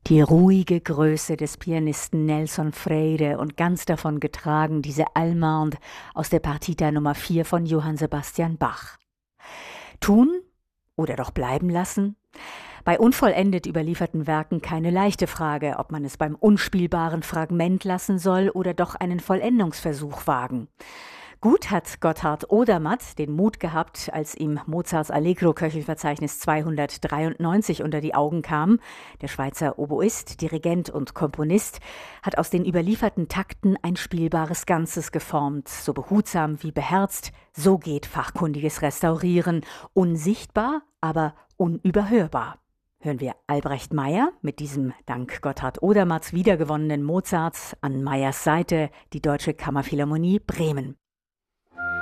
Die ruhige Größe des Pianisten Nelson Freire und ganz davon getragen diese Allemande aus der Partita Nummer 4 von Johann Sebastian Bach. Tun oder doch bleiben lassen? Bei unvollendet überlieferten Werken keine leichte Frage, ob man es beim unspielbaren Fragment lassen soll oder doch einen Vollendungsversuch wagen. Gut hat Gotthard Odermatt den Mut gehabt, als ihm Mozarts Allegro-Köchelverzeichnis 293 unter die Augen kam. Der Schweizer Oboist, Dirigent und Komponist hat aus den überlieferten Takten ein spielbares Ganzes geformt, so behutsam wie beherzt. So geht fachkundiges Restaurieren, unsichtbar, aber unüberhörbar. Hören wir Albrecht Meyer mit diesem dank Gotthard Odermatts wiedergewonnenen Mozart, an Meyers Seite die Deutsche Kammerphilharmonie Bremen.